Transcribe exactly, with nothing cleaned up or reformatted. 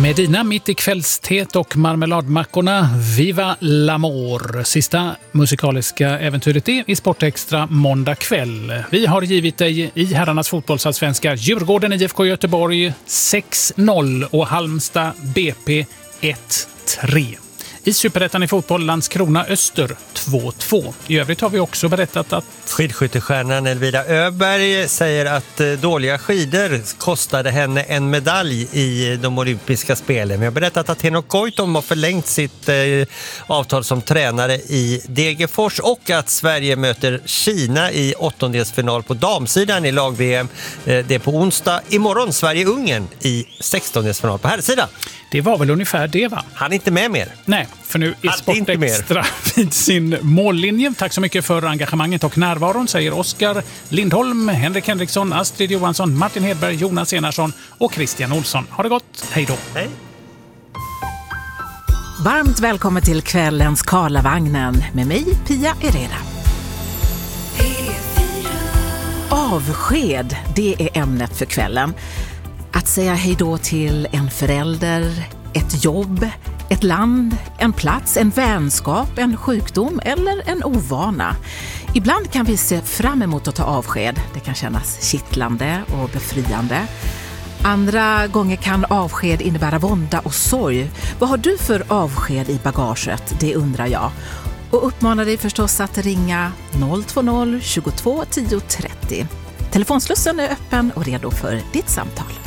Med dina mitt i kvällstät och marmeladmackorna, Viva l'Amour. Sista musikaliska äventyret är i Sportextra måndag kväll. Vi har givit dig i herrarnas fotbollsallsvenska Djurgården I F K Göteborg sex noll och Halmstad B P ett tre. I Superettan i fotboll Landskrona Öster två två. I övrigt har vi också berättat att skidskyttestjärnan Elvira Öberg säger att dåliga skidor kostade henne en medalj i de olympiska spelen. Vi har berättat att Henok Goitom har förlängt sitt eh, avtal som tränare i Degerfors och att Sverige möter Kina i åttondelsfinal på damsidan i lag-V M. Eh, det är på onsdag. Imorgon Sverige-Ungern i sextondelsfinal på herrsidan. Det var väl ungefär det, va? Han är inte med mer. Nej, för nu är Sportextra vid sin mållinje. Tack så mycket för engagemanget och närvaron, säger Oskar Lindholm, Henrik Henriksson, Astrid Johansson, Martin Hedberg, Jonas Enarsson och Christian Olsson. Ha det gott, hej då! Hej! Varmt välkommen till kvällens Karlavagnen med mig, Pia Herrera. Avsked, det är ämnet för kvällen. Att säga hej då till en förälder, ett jobb, ett land, en plats, en vänskap, en sjukdom eller en ovana. Ibland kan vi se fram emot att ta avsked. Det kan kännas kittlande och befriande. Andra gånger kan avsked innebära vånda och sorg. Vad har du för avsked i bagaget? Det undrar jag. Och uppmanar dig förstås att ringa noll två noll tjugotvå tio trettio. Telefonslussen är öppen och redo för ditt samtal.